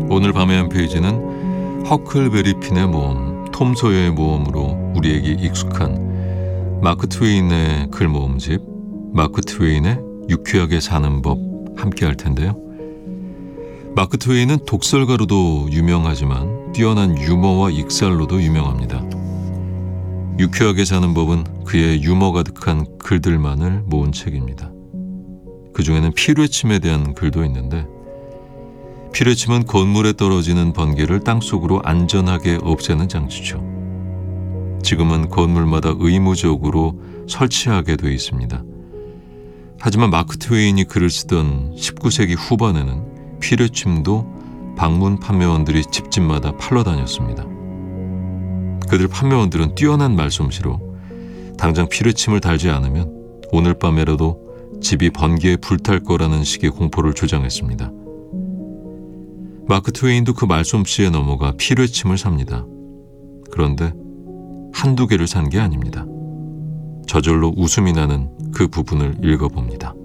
오늘 밤의 한 페이지는 허클베리 핀의 모험, 톰 소여의 모험으로 우리에게 익숙한 마크 트웨인의 글모음집, 마크 트웨인의 유쾌하게 사는 법 함께 할 텐데요. 마크 트웨인은 독설가로도 유명하지만 뛰어난 유머와 익살로도 유명합니다. 유쾌하게 사는 법은 그의 유머 가득한 글들만을 모은 책입니다. 그 중에는 피뢰침에 대한 글도 있는데, 피뢰침은 건물에 떨어지는 번개를 땅속으로 안전하게 없애는 장치죠. 지금은 건물마다 의무적으로 설치하게 돼 있습니다. 하지만 마크 트웨인이 글을 쓰던 19세기 후반에는 피뢰침도 방문 판매원들이 집집마다 팔러 다녔습니다. 그들 판매원들은 뛰어난 말솜씨로 당장 피뢰침을 달지 않으면 오늘 밤에라도 집이 번개에 불탈 거라는 식의 공포를 조장했습니다. 마크 트웨인도 그 말솜씨에 넘어가 피뢰침을 삽니다. 그런데 한두 개를 산 게 아닙니다. 저절로 웃음이 나는 그 부분을 읽어봅니다.